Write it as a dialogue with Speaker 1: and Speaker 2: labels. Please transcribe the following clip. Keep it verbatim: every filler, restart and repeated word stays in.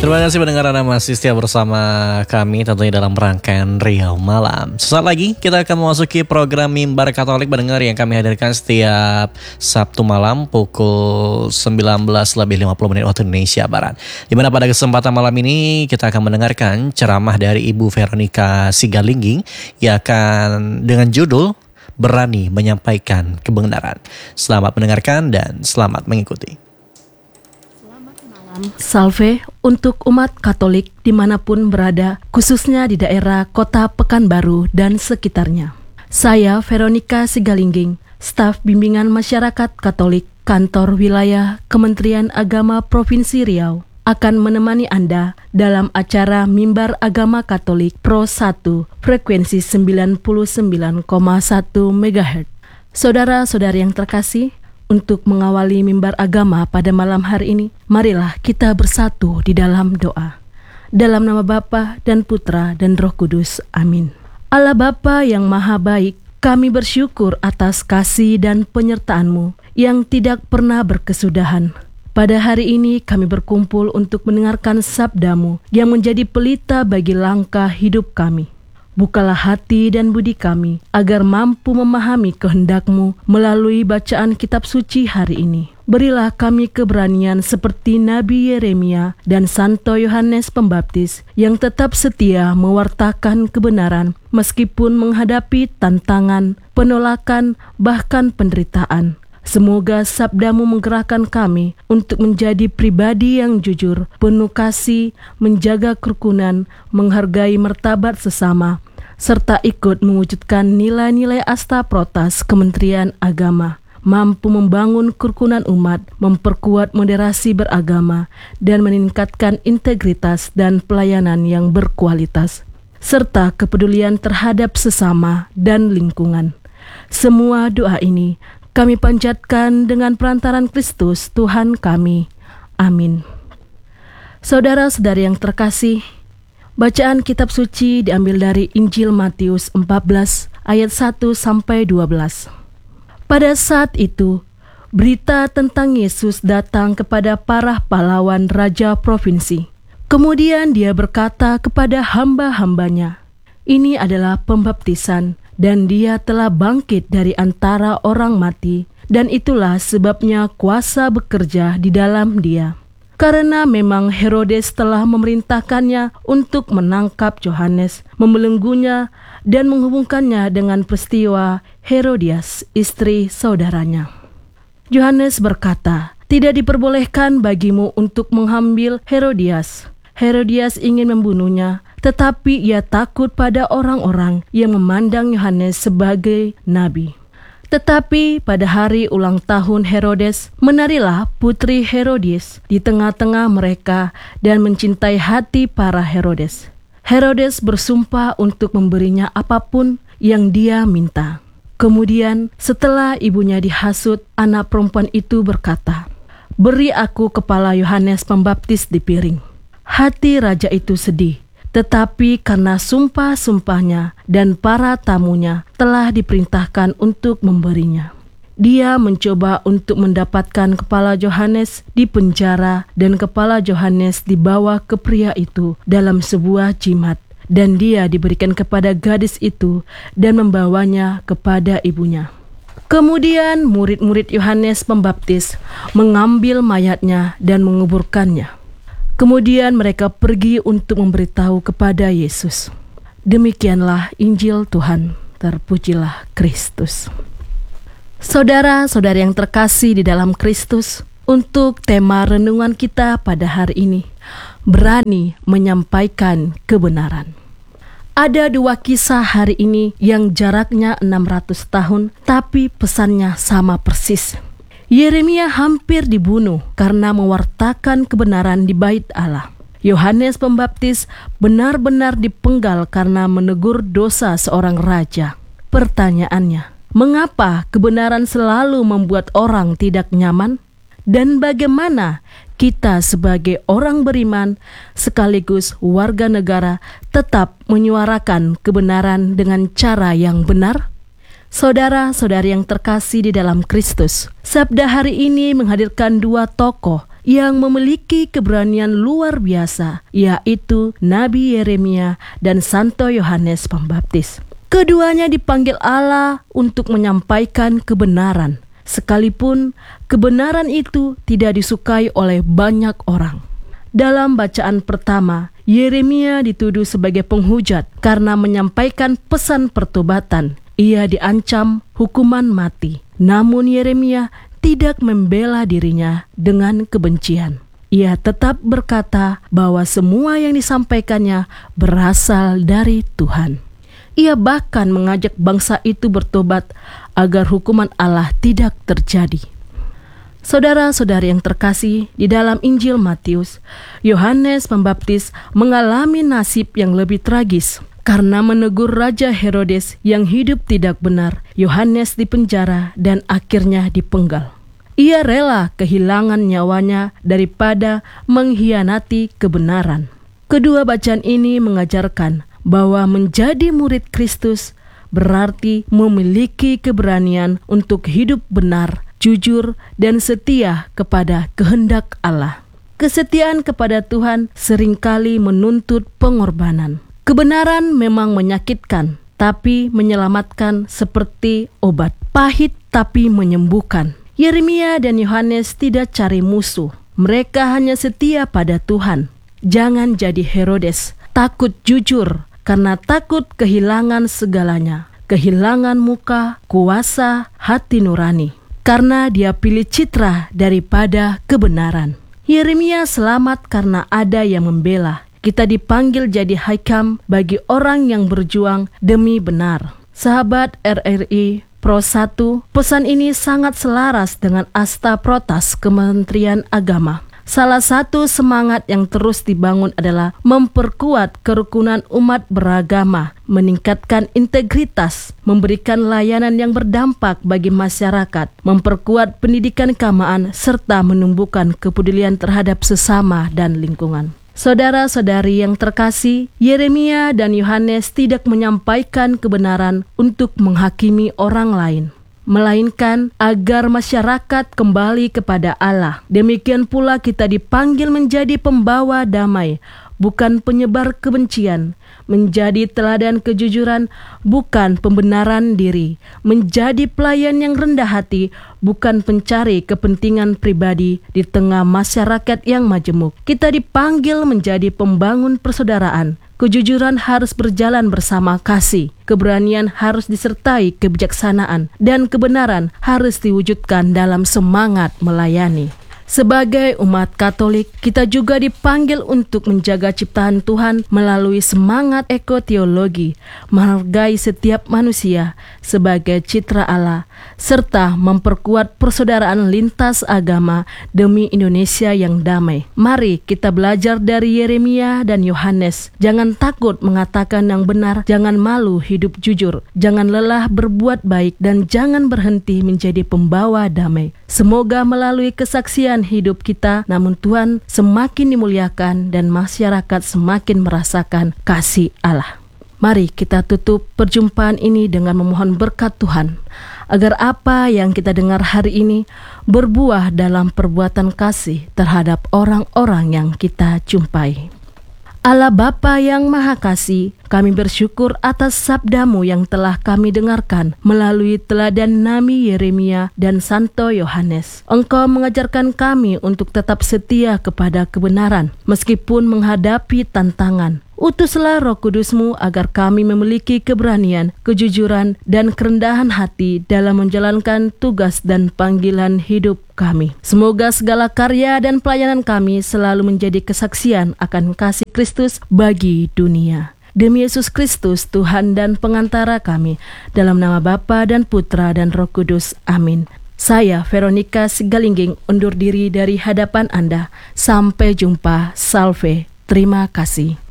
Speaker 1: Terima kasih pendengar Anda masih setia bersama kami tentunya dalam rangkaian Riau Malam. Sesaat lagi kita akan memasuki program Mimbar Katolik pendengar yang kami hadirkan setiap Sabtu malam pukul sembilan belas lebih lima puluh menit waktu Indonesia Barat. Di mana pada kesempatan malam ini kita akan mendengarkan ceramah dari Ibu Veronica Sigalingging yang akan dengan judul Berani Menyampaikan Kebenaran. Selamat mendengarkan dan selamat mengikuti.
Speaker 2: Salve untuk umat Katolik dimanapun berada, khususnya di daerah kota Pekanbaru dan sekitarnya. Saya Veronica Sigalingging, staf bimbingan masyarakat Katolik, kantor wilayah Kementerian Agama Provinsi Riau, akan menemani Anda dalam acara Mimbar Agama Katolik Pro satu, frekuensi sembilan puluh sembilan koma satu megahertz. Saudara-saudari yang terkasih, untuk mengawali mimbar agama pada malam hari ini, marilah kita bersatu di dalam doa. Dalam nama Bapa dan Putra dan Roh Kudus. Amin. Allah Bapa yang Maha Baik, kami bersyukur atas kasih dan penyertaan-Mu yang tidak pernah berkesudahan. Pada hari ini kami berkumpul untuk mendengarkan sabda-Mu yang menjadi pelita bagi langkah hidup kami. Bukalah hati dan budi kami, agar mampu memahami kehendak-Mu melalui bacaan kitab suci hari ini. Berilah kami keberanian seperti Nabi Yeremia dan Santo Yohanes Pembaptis, yang tetap setia mewartakan kebenaran, meskipun menghadapi tantangan, penolakan, bahkan penderitaan. Semoga sabda-Mu menggerakkan kami untuk menjadi pribadi yang jujur, penuh kasih, menjaga kerukunan, menghargai martabat sesama, serta ikut mewujudkan nilai-nilai asta protas Kementerian Agama, mampu membangun kerukunan umat, memperkuat moderasi beragama, dan meningkatkan integritas dan pelayanan yang berkualitas, serta kepedulian terhadap sesama dan lingkungan. Semua doa ini kami panjatkan dengan perantaran Kristus Tuhan kami. Amin. Saudara-saudari yang terkasih, bacaan kitab suci diambil dari Injil Matius empat belas ayat satu sampai dua belas. Pada saat itu, berita tentang Yesus datang kepada para pahlawan raja provinsi. Kemudian dia berkata kepada hamba-hambanya, "Ini adalah pembaptisan, dan dia telah bangkit dari antara orang mati, dan itulah sebabnya kuasa bekerja di dalam dia." Karena memang Herodes telah memerintahkannya untuk menangkap Yohanes, membelenggunya, dan menghubungkannya dengan peristiwa Herodias, istri saudaranya. Yohanes berkata, "Tidak diperbolehkan bagimu untuk mengambil Herodias. Herodias ingin membunuhnya, tetapi ia takut pada orang-orang yang memandang Yohanes sebagai nabi." Tetapi pada hari ulang tahun Herodes, menarilah putri Herodias di tengah-tengah mereka dan mencintai hati para Herodes. Herodes bersumpah untuk memberinya apapun yang dia minta. Kemudian setelah ibunya dihasut, anak perempuan itu berkata, "Beri aku kepala Yohanes Pembaptis di piring." Hati raja itu sedih, tetapi karena sumpah-sumpahnya dan para tamunya telah diperintahkan untuk memberinya. Dia mencoba untuk mendapatkan kepala Yohanes di penjara, dan kepala Yohanes dibawa ke pria itu dalam sebuah jimat, dan dia diberikan kepada gadis itu dan membawanya kepada ibunya. Kemudian murid-murid Yohanes Pembaptis mengambil mayatnya dan menguburkannya. Kemudian mereka pergi untuk memberitahu kepada Yesus. Demikianlah Injil Tuhan. Terpujilah Kristus. Saudara-saudari yang terkasih di dalam Kristus, untuk tema renungan kita pada hari ini, berani menyampaikan kebenaran. Ada dua kisah hari ini yang jaraknya enam ratus tahun, tapi pesannya sama persis. Yeremia hampir dibunuh karena mewartakan kebenaran di bait Allah. Yohanes Pembaptis benar-benar dipenggal karena menegur dosa seorang raja. Pertanyaannya, mengapa kebenaran selalu membuat orang tidak nyaman? Dan bagaimana kita sebagai orang beriman sekaligus warga negara tetap menyuarakan kebenaran dengan cara yang benar? Saudara-saudari yang terkasih di dalam Kristus, sabda hari ini menghadirkan dua tokoh yang memiliki keberanian luar biasa, yaitu Nabi Yeremia dan Santo Yohanes Pembaptis. Keduanya dipanggil Allah untuk menyampaikan kebenaran, sekalipun kebenaran itu tidak disukai oleh banyak orang. Dalam bacaan pertama, Yeremia dituduh sebagai penghujat karena menyampaikan pesan pertobatan. Ia diancam hukuman mati. Namun Yeremia tidak membela dirinya dengan kebencian. Ia tetap berkata bahwa semua yang disampaikannya berasal dari Tuhan. Ia bahkan mengajak bangsa itu bertobat agar hukuman Allah tidak terjadi. Saudara-saudari yang terkasih, di dalam Injil Matius, Yohanes Pembaptis mengalami nasib yang lebih tragis. Karena menegur Raja Herodes yang hidup tidak benar, Yohanes dipenjara dan akhirnya dipenggal. Ia rela kehilangan nyawanya daripada mengkhianati kebenaran. Kedua bacaan ini mengajarkan bahwa menjadi murid Kristus berarti memiliki keberanian untuk hidup benar, jujur, dan setia kepada kehendak Allah. Kesetiaan kepada Tuhan seringkali menuntut pengorbanan. Kebenaran memang menyakitkan, tapi menyelamatkan seperti obat. Pahit tapi menyembuhkan. Yeremia dan Yohanes tidak cari musuh. Mereka hanya setia pada Tuhan. Jangan jadi Herodes, takut jujur, karena takut kehilangan segalanya. Kehilangan muka, kuasa, hati nurani. Karena dia pilih citra daripada kebenaran. Yeremia selamat karena ada yang membela. Kita dipanggil jadi haikam bagi orang yang berjuang demi benar. Sahabat R R I Pro satu, pesan ini sangat selaras dengan asta protas Kementerian Agama. Salah satu semangat yang terus dibangun adalah memperkuat kerukunan umat beragama, meningkatkan integritas, memberikan layanan yang berdampak bagi masyarakat, memperkuat pendidikan keagamaan, serta menumbuhkan kepedulian terhadap sesama dan lingkungan. Saudara-saudari yang terkasih, Yeremia dan Yohanes tidak menyampaikan kebenaran untuk menghakimi orang lain, melainkan agar masyarakat kembali kepada Allah. Demikian pula kita dipanggil menjadi pembawa damai, bukan penyebar kebencian, menjadi teladan kejujuran, bukan pembenaran diri, menjadi pelayan yang rendah hati, bukan pencari kepentingan pribadi di tengah masyarakat yang majemuk. Kita dipanggil menjadi pembangun persaudaraan. Kejujuran harus berjalan bersama kasih, keberanian harus disertai kebijaksanaan, dan kebenaran harus diwujudkan dalam semangat melayani. Sebagai umat Katolik, kita juga dipanggil untuk menjaga ciptaan Tuhan melalui semangat ekoteologi, menghargai setiap manusia sebagai citra Allah, serta memperkuat persaudaraan lintas agama demi Indonesia yang damai. Mari kita belajar dari Yeremia dan Yohanes. Jangan takut mengatakan yang benar, jangan malu hidup jujur, jangan lelah berbuat baik, dan jangan berhenti menjadi pembawa damai. Semoga melalui kesaksian hidup kita, namun Tuhan semakin dimuliakan dan masyarakat semakin merasakan kasih Allah. Mari kita tutup perjumpaan ini dengan memohon berkat Tuhan, agar apa yang kita dengar hari ini berbuah dalam perbuatan kasih terhadap orang-orang yang kita jumpai. Allah Bapa yang Maha Kasih, kami bersyukur atas sabda-Mu yang telah kami dengarkan melalui teladan Nabi Yeremia dan Santo Yohanes. Engkau mengajarkan kami untuk tetap setia kepada kebenaran meskipun menghadapi tantangan. Utuslah Roh Kudus-Mu agar kami memiliki keberanian, kejujuran, dan kerendahan hati dalam menjalankan tugas dan panggilan hidup kami. Semoga segala karya dan pelayanan kami selalu menjadi kesaksian akan kasih Kristus bagi dunia. Demi Yesus Kristus, Tuhan dan pengantara kami, dalam nama Bapa dan Putra dan Roh Kudus. Amin. Saya, Veronica Sigalingging, undur diri dari hadapan Anda. Sampai jumpa. Salve. Terima kasih.